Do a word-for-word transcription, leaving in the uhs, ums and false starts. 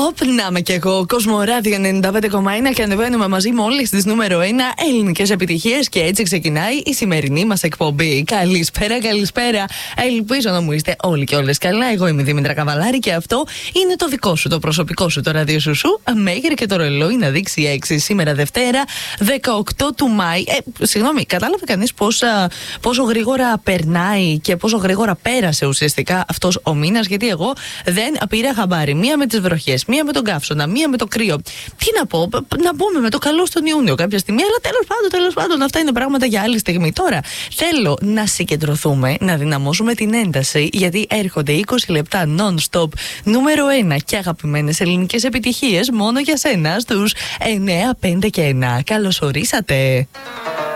Όπ, να είμαι κι εγώ. Κοσμοράδιο ενενήντα πέντε κόμμα ένα και ανεβαίνουμε μαζί με όλες τις νούμερο ένα ελληνικές επιτυχίες. Και έτσι ξεκινάει η σημερινή μας εκπομπή. Καλησπέρα, καλησπέρα. Ελπίζω να μου είστε όλοι και όλες καλά. Εγώ είμαι η Δήμητρα Καβαλάρη και αυτό είναι το δικό σου, το προσωπικό σου, το ραδιοσουσού. Μέχρι και το ρολόι να δείξει έξι. Σήμερα Δευτέρα, δεκαοκτώ του Μάη. Ε, συγγνώμη, κατάλαβε κανείς πόσα, πόσο γρήγορα περνάει και πόσο γρήγορα πέρασε ουσιαστικά αυτός ο μήνας? Γιατί εγώ δεν πήρα χαμπάρι. Μία με τις βροχές, μία με τον καύσωνα, μία με το κρύο. Τι να πω, να μπούμε με το καλό στον Ιούνιο κάποια στιγμή, αλλά τέλος πάντων, τέλος πάντων, αυτά είναι πράγματα για άλλη στιγμή. Τώρα θέλω να συγκεντρωθούμε, να δυναμώσουμε την ένταση, γιατί έρχονται είκοσι λεπτά non-stop νούμερο ένα και αγαπημένες ελληνικές επιτυχίες μόνο για σένα στους εννιά, πέντε και ένα. Καλώς ορίσατε!